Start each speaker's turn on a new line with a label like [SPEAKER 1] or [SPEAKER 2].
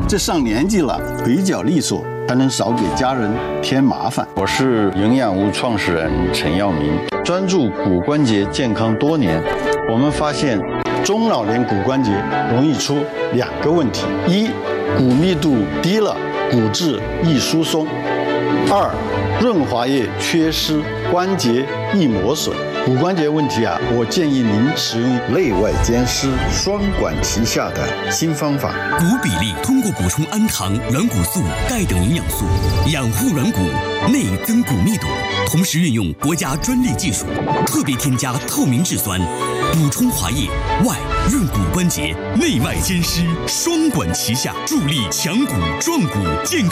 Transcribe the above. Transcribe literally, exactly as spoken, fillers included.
[SPEAKER 1] 这上年纪了，腿脚利索，才能少给家人添麻烦。
[SPEAKER 2] 我是营养屋创始人陈耀明，专注骨关节健康多年。我们发现，中老年骨关节容易出两个问题：一，骨密度低了，骨质易疏松；二，润滑液缺失，关节易磨损。骨关节问题啊，我建议您使用内外兼施、双管齐下的新方法。
[SPEAKER 3] 骨比例通过补充氨糖、软骨素、钙等营养素，养护软骨，内增骨密度，同时运用国家专利技术，特别添加透明质酸，补充滑液，外润骨关节，内外兼施，双管齐下，助力强骨壮骨健康。